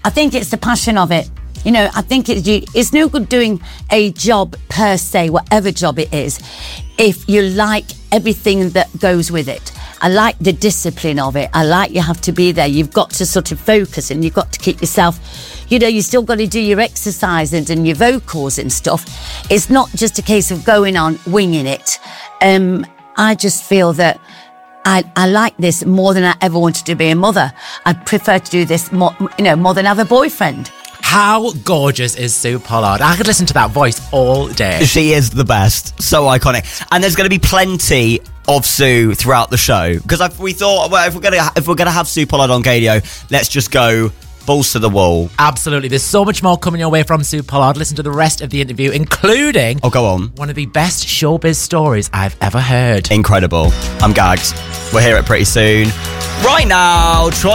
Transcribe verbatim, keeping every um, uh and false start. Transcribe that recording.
I think it's the passion of it. You know, I think it's, it's no good doing a job per se, whatever job it is, if you like everything that goes with it. I like the discipline of it. I like you have to be there. You've got to sort of focus and you've got to keep yourself, you know, you still got to do your exercises and your vocals and stuff. It's not just a case of going on winging it. Um, I just feel that I, I like this more than I ever wanted to be a mother. I'd prefer to do this more, you know, more than have a boyfriend. How gorgeous is Sue Pollard? I could listen to that voice all day. She is the best. So iconic. And there's going to be plenty of Sue throughout the show. Because we thought, well, if we're going to if we're going to have Sue Pollard on Gadio, let's just go balls to the wall. Absolutely. There's so much more coming your way from Sue Pollard. Listen to the rest of the interview, including... Oh, go on. One of the best showbiz stories I've ever heard. Incredible. I'm gagged. We'll hear it pretty soon. Right now, try